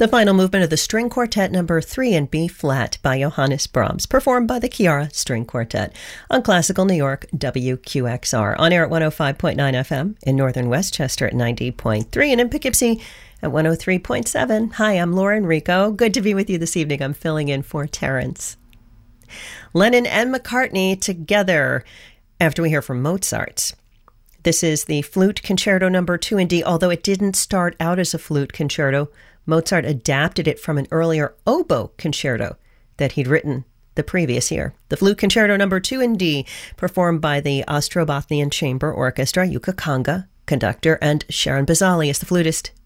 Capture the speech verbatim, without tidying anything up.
The final movement of the String Quartet number three in B flat by Johannes Brahms, performed by the Chiara String Quartet on Classical New York W Q X R, on air at one oh five point nine F M, in northern Westchester at ninety point three, and in Poughkeepsie at one oh three point seven. Hi, I'm Lauren Rico. Good to be with you this evening. I'm filling in for Terrence. Lennon and McCartney together after we hear from Mozart. This is the Flute Concerto number two in D, although it didn't start out as a flute concerto. Mozart adapted it from an earlier oboe concerto that he'd written the previous year. The Flute Concerto number two in D, performed by the Ostrobothnian Chamber Orchestra, Yuka Kanga, conductor, and Sharon Bazali is the flutist.